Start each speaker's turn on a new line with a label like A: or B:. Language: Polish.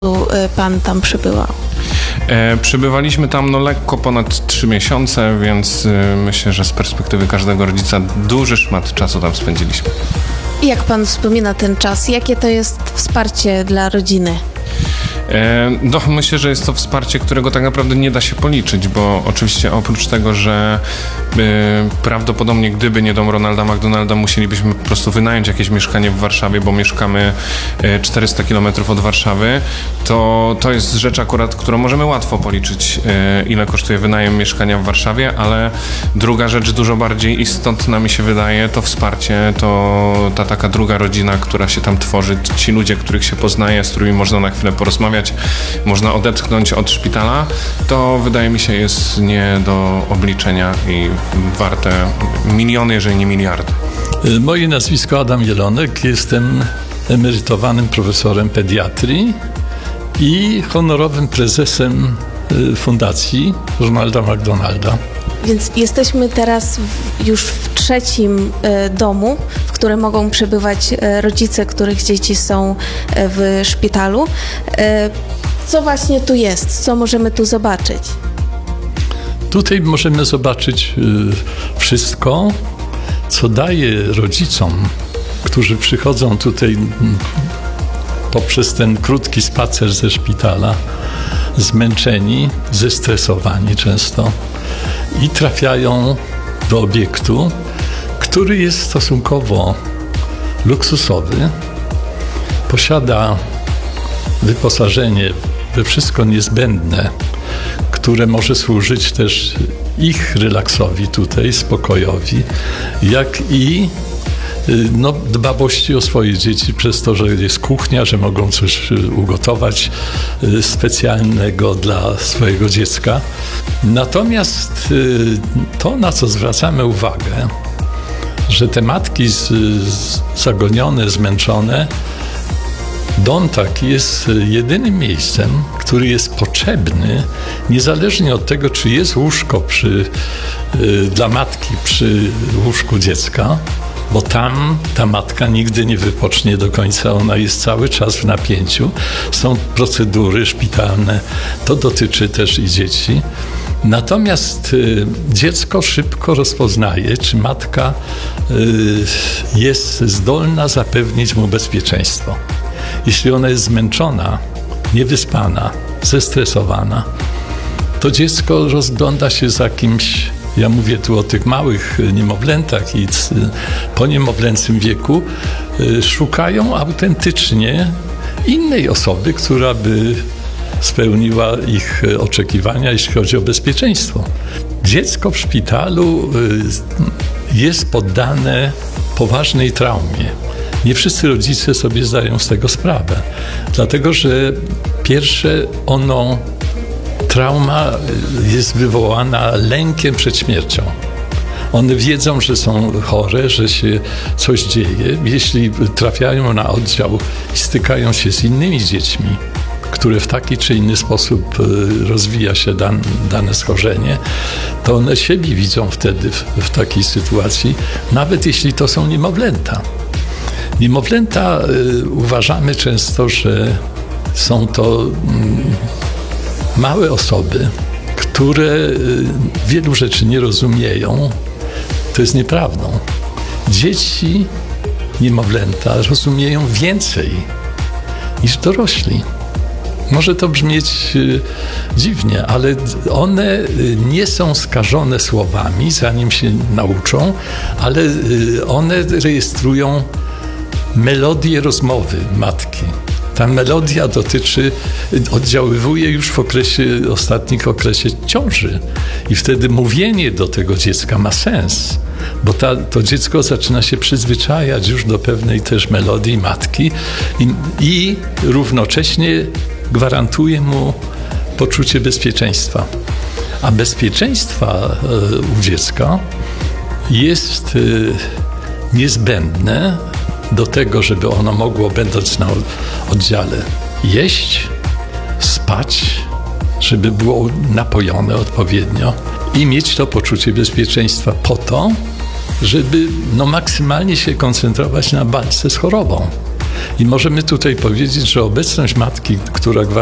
A: pan tam przybywał?
B: Przybywaliśmy tam lekko ponad 3 miesiące, więc myślę, że z perspektywy każdego rodzica duży szmat czasu tam spędziliśmy.
A: I jak pan wspomina ten czas? Jakie to jest wsparcie dla rodziny?
B: No, myślę, że jest to wsparcie, którego tak naprawdę nie da się policzyć, bo oczywiście oprócz tego, że prawdopodobnie gdyby nie dom Ronalda McDonalda, musielibyśmy po prostu wynająć jakieś mieszkanie w Warszawie, bo mieszkamy 400 km od Warszawy, to jest rzecz akurat, którą możemy łatwo policzyć, ile kosztuje wynajem mieszkania w Warszawie, ale druga rzecz dużo bardziej istotna mi się wydaje, to wsparcie, to ta taka druga rodzina, która się tam tworzy, ci ludzie, których się poznaje, z którymi można na chwilę porozmawiać, można odetchnąć od szpitala, to wydaje mi się jest nie do obliczenia i warte miliony, jeżeli nie miliardy.
C: Moje nazwisko Adam Jelonek, jestem emerytowanym profesorem pediatrii i honorowym prezesem Fundacji Ronalda McDonalda.
A: Więc jesteśmy teraz już w trzecim domu, w którym mogą przebywać rodzice, których dzieci są w szpitalu. Co właśnie tu jest? Co możemy tu zobaczyć?
C: Tutaj możemy zobaczyć wszystko, co daje rodzicom, którzy przychodzą tutaj poprzez ten krótki spacer ze szpitala, zmęczeni, zestresowani często i trafiają do obiektu, który jest stosunkowo luksusowy, posiada wyposażenie we wszystko niezbędne, które może służyć też ich relaksowi tutaj, spokojowi, jak i dbałości o swoje dzieci przez to, że jest kuchnia, że mogą coś ugotować specjalnego dla swojego dziecka. Natomiast to, na co zwracamy uwagę, że te matki zagonione, zmęczone, dom taki jest jedynym miejscem, który jest potrzebny, niezależnie od tego, czy jest łóżko dla matki przy łóżku dziecka, bo tam ta matka nigdy nie wypocznie do końca, ona jest cały czas w napięciu. Są procedury szpitalne, to dotyczy też i dzieci. Natomiast dziecko szybko rozpoznaje, czy matka jest zdolna zapewnić mu bezpieczeństwo. Jeśli ona jest zmęczona, niewyspana, zestresowana, to dziecko rozgląda się za kimś. Ja mówię tu o tych małych niemowlętach i po niemowlęcym wieku szukają autentycznie innej osoby, która by spełniła ich oczekiwania, jeśli chodzi o bezpieczeństwo. Dziecko w szpitalu jest poddane poważnej traumie. Nie wszyscy rodzice sobie zdają z tego sprawę, dlatego że pierwsze trauma jest wywołana lękiem przed śmiercią. One wiedzą, że są chore, że się coś dzieje. Jeśli trafiają na oddział i stykają się z innymi dziećmi, które w taki czy inny sposób rozwija się dane schorzenie, to one siebie widzą wtedy w takiej sytuacji, nawet jeśli to są niemowlęta. Niemowlęta uważamy często, że są to małe osoby, które wielu rzeczy nie rozumieją. To jest nieprawdą. Dzieci, niemowlęta rozumieją więcej niż dorośli. Może to brzmieć dziwnie, ale one nie są skażone słowami, zanim się nauczą, ale one rejestrują melodię rozmowy matki. Ta melodia oddziaływuje już w ostatnich okresie ciąży i wtedy mówienie do tego dziecka ma sens, bo to dziecko zaczyna się przyzwyczajać już do pewnej też melodii matki i równocześnie gwarantuje mu poczucie bezpieczeństwa. A bezpieczeństwa u dziecka jest niezbędne do tego, żeby ono mogło, będąc na oddziale, jeść, spać, żeby było napojone odpowiednio i mieć to poczucie bezpieczeństwa po to, żeby maksymalnie się koncentrować na walce z chorobą. I możemy tutaj powiedzieć, że obecność matki, która